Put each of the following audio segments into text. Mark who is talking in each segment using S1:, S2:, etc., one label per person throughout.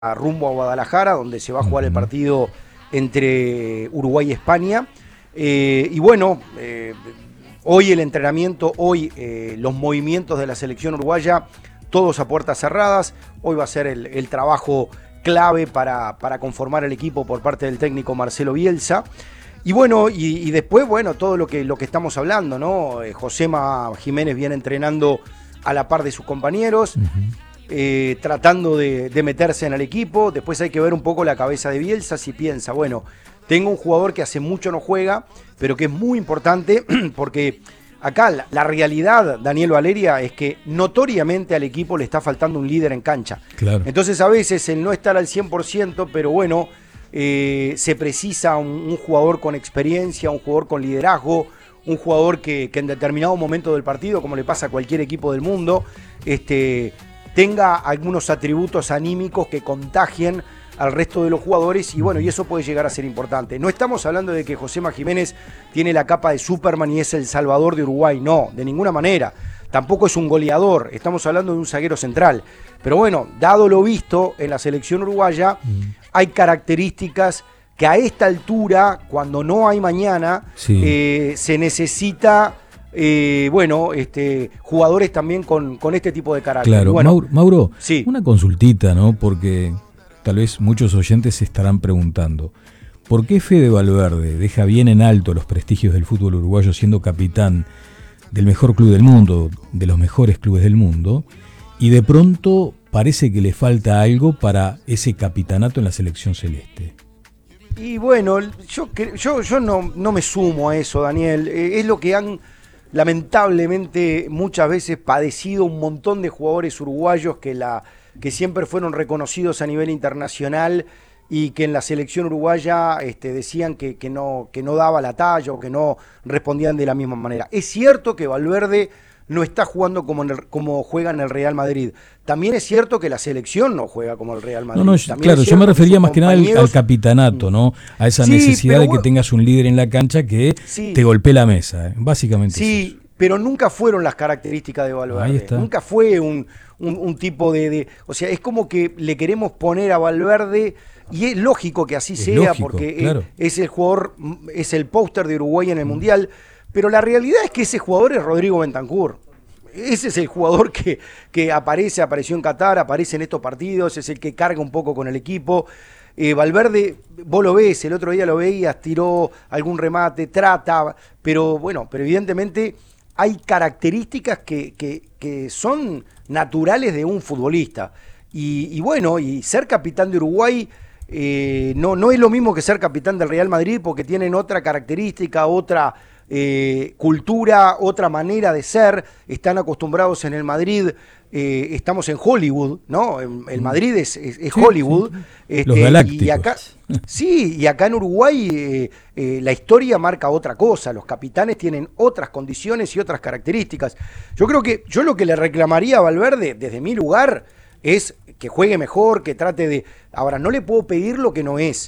S1: rumbo a Guadalajara, donde se va a jugar el partido entre Uruguay y España. Y bueno, hoy el entrenamiento, los movimientos de la selección uruguaya, todos a puertas cerradas. Hoy va a ser el trabajo clave para conformar el equipo por parte del técnico Marcelo Bielsa. Y bueno, y después, bueno, todo lo que estamos hablando, ¿no? Josema Jiménez viene entrenando a la par de sus compañeros, tratando de meterse en el equipo. Después hay que ver un poco la cabeza de Bielsa, si piensa, bueno, tengo un jugador que hace mucho no juega, pero que es muy importante, porque acá la realidad, Daniel Valeria, es que notoriamente al equipo le está faltando un líder en cancha.
S2: Claro.
S1: Entonces a veces el no estar al 100%, pero bueno, se precisa un jugador con experiencia, un jugador con liderazgo, un jugador que en determinado momento del partido, como le pasa a cualquier equipo del mundo, tenga algunos atributos anímicos que contagien al resto de los jugadores, y bueno, y eso puede llegar a ser importante. No estamos hablando de que Josema Jiménez tiene la capa de Superman y es el salvador de Uruguay, no, de ninguna manera. Tampoco es un goleador, estamos hablando de un zaguero central. Pero bueno, dado lo visto en la selección uruguaya, hay características que a esta altura, cuando no hay mañana, se necesita, jugadores también con este tipo de carácter.
S2: Claro,
S1: bueno,
S2: Mauro,
S1: sí.
S2: Una consultita, ¿no? Porque tal vez muchos oyentes se estarán preguntando, ¿por qué Fede Valverde deja bien en alto los prestigios del fútbol uruguayo siendo capitán del mejor club del mundo, de los mejores clubes del mundo, y de pronto parece que le falta algo para ese capitanato en la selección celeste?
S1: Y bueno, yo no me sumo a eso, Daniel. Es lo que han lamentablemente muchas veces padecido un montón de jugadores uruguayos que siempre fueron reconocidos a nivel internacional y que en la selección uruguaya decían que no daba la talla o que no respondían de la misma manera. Es cierto que Valverde no está jugando como juega en el Real Madrid. También es cierto que la selección no juega como el Real Madrid.
S2: Claro, yo me refería más que nada al capitanato, ¿no? A esa necesidad de que tengas un líder en la cancha que te golpee la mesa, básicamente.
S1: Sí, pero nunca fueron las características de Valverde.
S2: Ahí está.
S1: Nunca fue un tipo de... O sea, es como que le queremos poner a Valverde, y es lógico que así sea,
S2: lógico,
S1: porque
S2: claro.
S1: es el jugador, es el póster de Uruguay en el Mundial. Pero la realidad es que ese jugador es Rodrigo Bentancur. Ese es el jugador que apareció en Qatar, aparece en estos partidos, es el que carga un poco con el equipo. Valverde, vos lo ves, el otro día lo veías, tiró algún remate, trata, pero bueno, pero evidentemente hay características que son naturales de un futbolista. Y bueno, y ser capitán de Uruguay no es lo mismo que ser capitán del Real Madrid, porque tienen otra característica, otra cultura, otra manera de ser. Están acostumbrados en el Madrid, estamos en Hollywood, ¿no? El Madrid es Hollywood.
S2: Los galácticos.
S1: Y acá en Uruguay la historia marca otra cosa. Los capitanes tienen otras condiciones y otras características. Yo creo que yo lo que le reclamaría a Valverde, desde mi lugar, es que juegue mejor, que trate de... Ahora, no le puedo pedir lo que no es.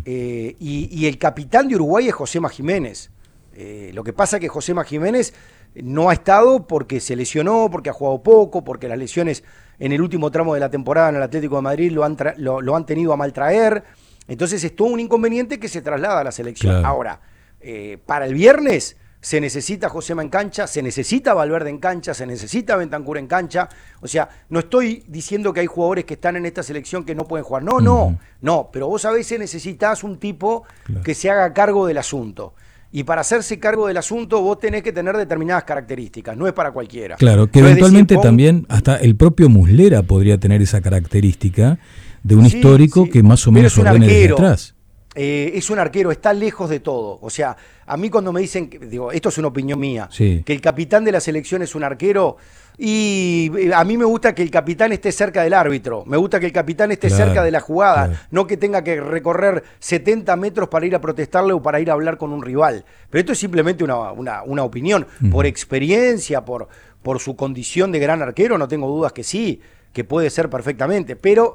S1: Y el capitán de Uruguay es Josema Jiménez. Lo que pasa es que Josema Jiménez no ha estado porque se lesionó, porque ha jugado poco, porque las lesiones en el último tramo de la temporada en el Atlético de Madrid lo han tenido a maltraer. Entonces es todo un inconveniente que se traslada a la selección.
S2: Claro.
S1: Ahora, para el viernes se necesita Josema en cancha, se necesita Valverde en cancha, se necesita Bentancur en cancha. O sea, no estoy diciendo que hay jugadores que están en esta selección que no pueden jugar. No, pero vos a veces necesitas un tipo que se haga cargo del asunto. Y para hacerse cargo del asunto vos tenés que tener determinadas características, no es para cualquiera.
S2: Claro, que eventualmente también hasta el propio Muslera podría tener esa característica de un histórico que más o menos ordene desde atrás.
S1: Es un arquero, está lejos de todo. O sea, a mí cuando me dicen, digo, esto es una opinión mía, que el capitán de la selección es un arquero, y a mí me gusta que el capitán esté cerca del árbitro, me gusta que el capitán esté cerca de la jugada, no que tenga que recorrer 70 metros para ir a protestarle o para ir a hablar con un rival. Pero esto es simplemente una opinión, por experiencia, por su condición de gran arquero, no tengo dudas que sí, que puede ser perfectamente, pero...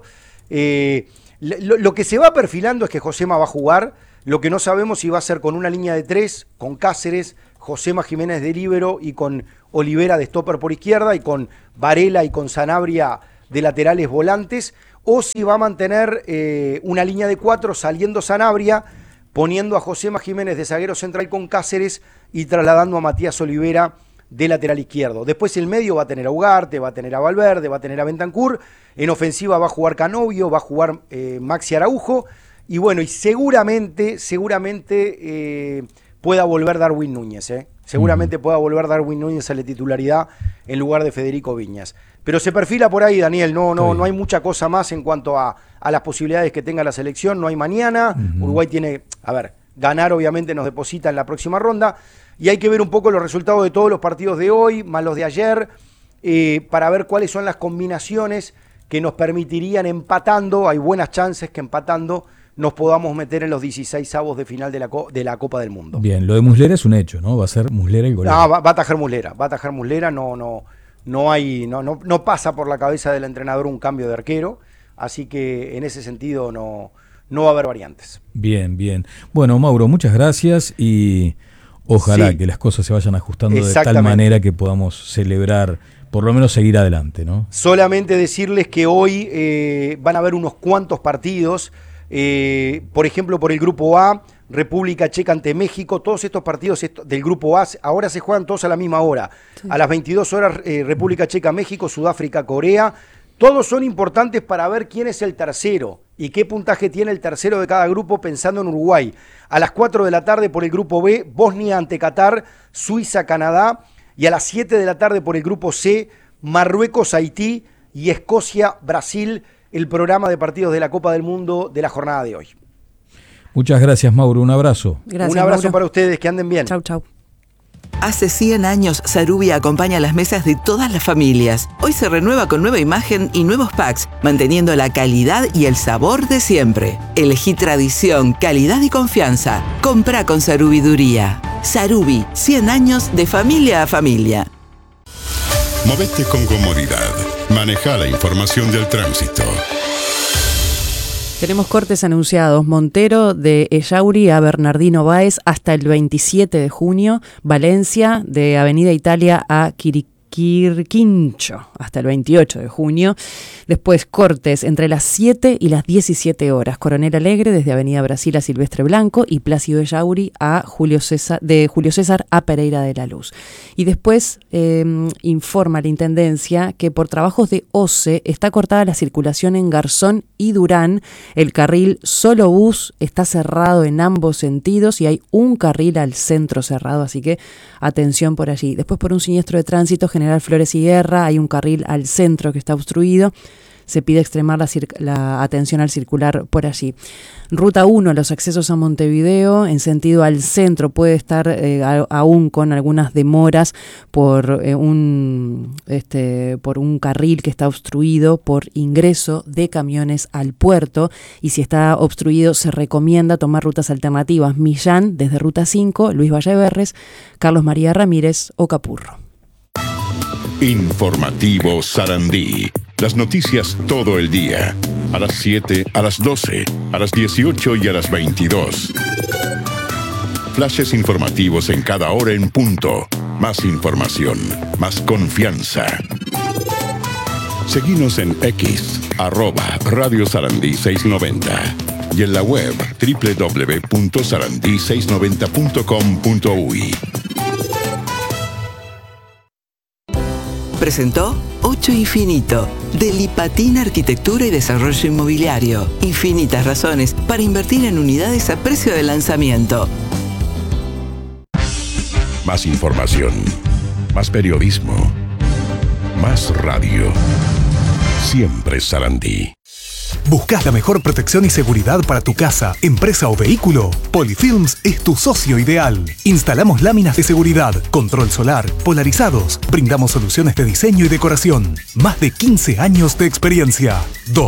S1: Lo que se va perfilando es que Josema va a jugar. Lo que no sabemos si va a ser con una línea de 3, con Cáceres, Josema Jiménez de líbero y con Olivera de stopper por izquierda y con Varela y con Sanabria de laterales volantes, o si va a mantener una línea de 4 saliendo Sanabria, poniendo a Josema Jiménez de zaguero central con Cáceres y trasladando a Matías Olivera de lateral izquierdo. Después el medio va a tener a Ugarte, va a tener a Valverde, va a tener a Bentancur. En ofensiva va a jugar Canovio, va a jugar Maxi Araujo. Y bueno, y seguramente pueda volver Darwin Núñez. Seguramente pueda volver Darwin Núñez a la titularidad en lugar de Federico Viñas. Pero se perfila por ahí, Daniel. No hay mucha cosa más en cuanto a las posibilidades que tenga la selección. No hay mañana. Uruguay tiene, ganar obviamente nos deposita en la próxima ronda. Y hay que ver un poco los resultados de todos los partidos de hoy, más los de ayer, para ver cuáles son las combinaciones que nos permitirían empatando. Hay buenas chances que empatando nos podamos meter en los 16avos de final de la Copa del Mundo.
S2: Bien, lo de Muslera es un hecho, ¿no? Va a ser Muslera el golero.
S1: No, va a atajar Muslera, no pasa por la cabeza del entrenador un cambio de arquero, así que en ese sentido no va a haber variantes.
S2: Bien. Bueno, Mauro, muchas gracias y ojalá que las cosas se vayan ajustando de tal manera que podamos celebrar, por lo menos seguir adelante, ¿no?
S1: Solamente decirles que hoy van a haber unos cuantos partidos. Por ejemplo, por el grupo A, República Checa ante México. Todos estos partidos del grupo A ahora se juegan todos a la misma hora. Sí. A las 22 horas República Checa, México, Sudáfrica, Corea. Todos son importantes para ver quién es el tercero y qué puntaje tiene el tercero de cada grupo, pensando en Uruguay. A las 4 de la tarde por el grupo B, Bosnia ante Qatar, Suiza, Canadá. Y a las 7 de la tarde por el grupo C, Marruecos, Haití y Escocia, Brasil. El programa de partidos de la Copa del Mundo de la jornada de hoy.
S2: Muchas gracias, Mauro. Un abrazo.
S1: Gracias, un abrazo, Mauro, para ustedes. Que anden bien.
S3: Chau.
S4: Hace 100 años, Sarubia acompaña las mesas de todas las familias. Hoy se renueva con nueva imagen y nuevos packs, manteniendo la calidad y el sabor de siempre. Elegí tradición, calidad y confianza. Comprá con Sarubiduría. Sarubi, 100 años de familia a familia.
S5: Movete con comodidad. Maneja la información del tránsito.
S3: Tenemos cortes anunciados. Montero de Ellauri a Bernardino Báez hasta el 27 de junio. Valencia de Avenida Italia a Quirquincho hasta el 28 de junio. Después cortes entre las 7 y las 17 horas. Coronel Alegre desde Avenida Brasil a Silvestre Blanco y Plácido Ellauri a Julio César a Pereira de la Luz. Y después informa la Intendencia que por trabajos de OCE está cortada la circulación en Garzón y Durán. El carril solo bus está cerrado en ambos sentidos y hay un carril al centro cerrado, así que atención por allí. Después por un siniestro de tránsito, General Flores y Guerra, hay un carril al centro que está obstruido. Se pide extremar la atención al circular por allí. Ruta 1, los accesos a Montevideo en sentido al centro puede estar aún con algunas demoras por un carril que está obstruido por ingreso de camiones al puerto, y si está obstruido se recomienda tomar rutas alternativas. Millán desde Ruta 5, Luis Valleverres, Carlos María Ramírez o Capurro.
S5: Informativo Sarandí. Las noticias todo el día. A las 7, a las 12, a las 18 y a las 22. Flashes informativos en cada hora en punto. Más información, más confianza. Seguinos en X, @Radio Sarandí 690. Y en la web www.sarandí690.com.uy.
S4: Presentó 8 Infinito, de Lipatina Arquitectura y Desarrollo Inmobiliario. Infinitas razones para invertir en unidades a precio de lanzamiento.
S5: Más información, más periodismo, más radio. Siempre Sarandí.
S6: ¿Buscas la mejor protección y seguridad para tu casa, empresa o vehículo? Polyfilms es tu socio ideal. Instalamos láminas de seguridad, control solar, polarizados. Brindamos soluciones de diseño y decoración. Más de 15 años de experiencia.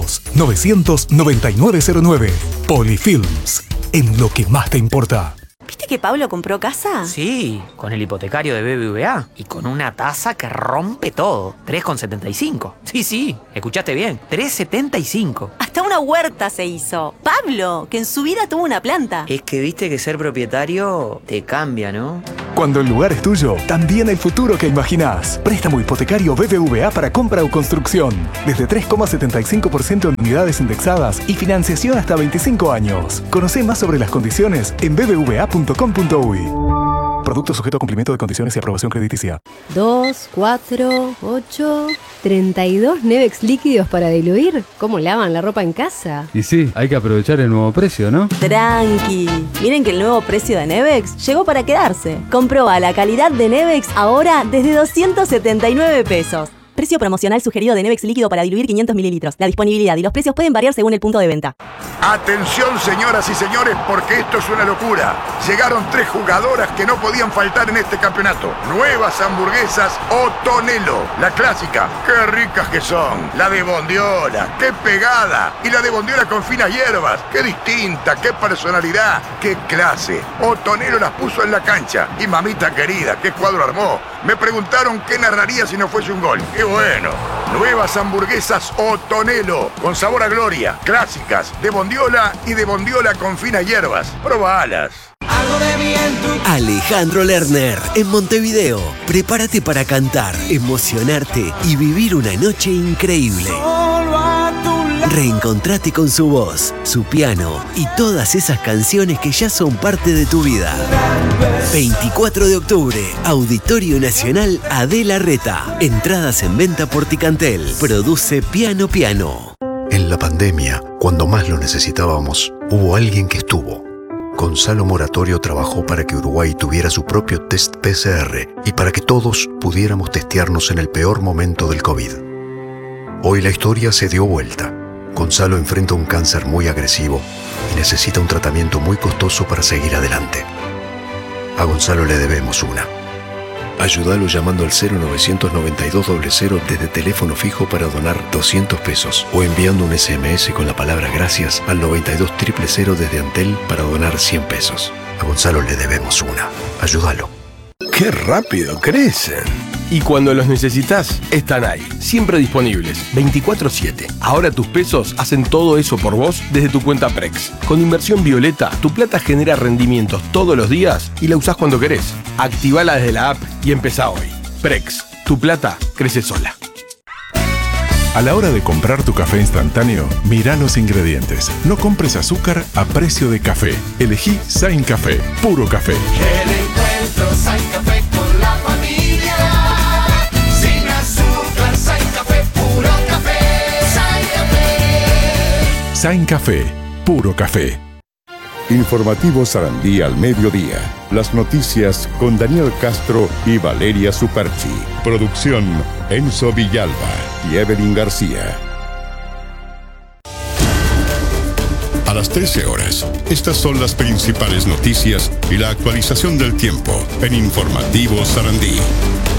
S6: 2-900-9909. Polyfilms. En lo que más te importa.
S7: ¿Viste que Pablo compró casa?
S8: Sí, con el hipotecario de BBVA y con una tasa que rompe todo. 3,75. Sí, escuchaste bien, 3,75.
S7: Hasta una huerta se hizo. Pablo, que en su vida tuvo una planta.
S8: Es que viste que ser propietario te cambia, ¿no?
S6: Cuando el lugar es tuyo, también el futuro que imaginás. Préstamo hipotecario BBVA para compra o construcción. Desde 3,75% en unidades indexadas y financiación hasta 25 años. Conocé más sobre las condiciones en bbva.com.uy. Producto sujeto a cumplimiento de condiciones y aprobación crediticia.
S9: 2, 4, 8, 32 Nevex líquidos para diluir. ¿Cómo lavan la ropa en casa?
S10: Y sí, hay que aprovechar el nuevo precio, ¿no?
S7: Tranqui. Miren que el nuevo precio de Nevex llegó para quedarse. Comproba la calidad de Nevex ahora desde 279 pesos. Precio promocional sugerido de Nevex líquido para diluir 500 mililitros. La disponibilidad y los precios pueden variar según el punto de venta.
S11: Atención, señoras y señores, porque esto es una locura. Llegaron 3 jugadoras que no podían faltar en este campeonato. Nuevas hamburguesas Otonelo. La clásica, qué ricas que son. La de bondiola, qué pegada. Y la de bondiola con finas hierbas, qué distinta, qué personalidad, qué clase. Otonelo las puso en la cancha. Y mamita querida, qué cuadro armó. Me preguntaron qué narraría si no fuese un gol. ¡Qué bueno! Nuevas hamburguesas Otonelo, con sabor a gloria, clásicas, de bondiola y de bondiola con finas hierbas. Probalas.
S12: Alejandro Lerner, en Montevideo. Prepárate para cantar, emocionarte y vivir una noche increíble. Reencontrate con su voz, su piano y todas esas canciones que ya son parte de tu vida. 24 de octubre, Auditorio Nacional Adela Reta. Entradas en venta por Ticantel. Produce Piano Piano.
S13: En la pandemia, cuando más lo necesitábamos, hubo alguien que estuvo. Gonzalo Moratorio trabajó para que Uruguay tuviera su propio test PCR y para que todos pudiéramos testearnos en el peor momento del COVID. Hoy la historia se dio vuelta. Gonzalo enfrenta un cáncer muy agresivo y necesita un tratamiento muy costoso para seguir adelante. A Gonzalo le debemos una. Ayúdalo llamando al 0992-00 desde teléfono fijo para donar 200 pesos o enviando un SMS con la palabra gracias al 92000 desde Antel para donar 100 pesos. A Gonzalo le debemos una. Ayúdalo.
S14: ¡Qué rápido crecen! Y cuando los necesitas, están ahí, siempre disponibles, 24/7. Ahora tus pesos hacen todo eso por vos desde tu cuenta Prex. Con Inversión Violeta, tu plata genera rendimientos todos los días y la usás cuando querés. Activala desde la app y empezá hoy. Prex, tu plata crece sola.
S15: A la hora de comprar tu café instantáneo, mira los ingredientes. No compres azúcar a precio de café. Elegí Sain Café, puro café.
S16: El encuentro Sain Café con la familia. Sin azúcar, Sain Café, puro café. Sain Café.
S15: Sain Café, puro café.
S5: Informativo Sarandí al mediodía. Las noticias con Daniel Castro y Valeria Superchi. Producción Enzo Villalba y Evelyn García. A las 13 horas, estas son las principales noticias y la actualización del tiempo en Informativo Sarandí.